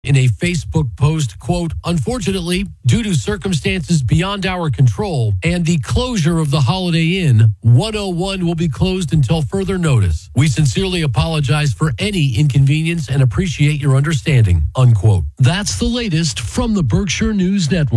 in a Facebook post, quote, "Unfortunately, due to circumstances beyond our control and the closure of the Holiday Inn, 101 will be closed until further notice. We sincerely apologize for any inconvenience and appreciate your understanding," unquote. That's the latest from the Berkshire News Network.